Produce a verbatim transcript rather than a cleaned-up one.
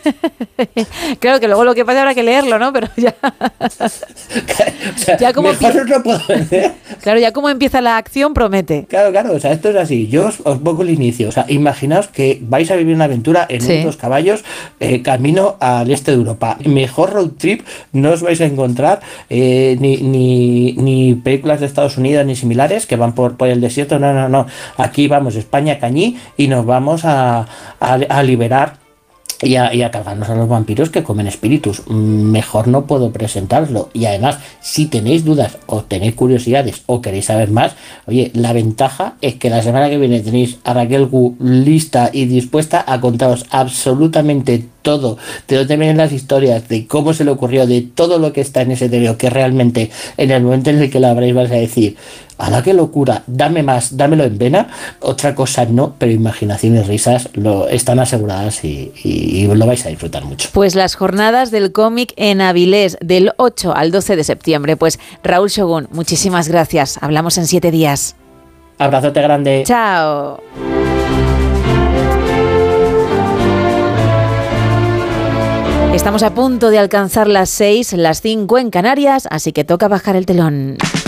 Claro que luego lo que pasa habrá que leerlo, ¿no? Pero ya... o sea, ya como mejor empie- os lo puedo vender. Claro, ya como empieza la acción promete. Claro, claro, o sea, esto es así. Yo os, os pongo el inicio. O sea, imaginaos que vais a vivir una aventura en Sí. unos caballos eh, camino al este de Europa. Mejor road trip no os vais a encontrar eh, ni, ni, ni películas de Estados Unidos ni similares que van por, por el desierto. No, no, no. Aquí vamos, España, Cañí, y nos vamos a, a, a liberar y a, y a cargarnos a los vampiros que comen espíritus. Mejor no puedo presentarlo. Y además, si tenéis dudas o tenéis curiosidades o queréis saber más, oye, la ventaja es que la semana que viene tenéis a Raquel Gu lista y dispuesta a contaros absolutamente todo, de dónde vienen las historias, de cómo se le ocurrió, de todo lo que está en ese teoría, que realmente en el momento en el que lo abréis vais a decir, ¡hala, qué locura! Dame más, dámelo en vena. Otra cosa no, pero imaginación y risas lo están aseguradas y, y, y lo vais a disfrutar mucho. Pues las jornadas del cómic en Avilés del ocho al doce de septiembre. Pues Raúl Shogun, muchísimas gracias. Hablamos en siete días. Abrazote grande. Chao. Estamos a punto de alcanzar las seis, las cinco en Canarias, así que toca bajar el telón.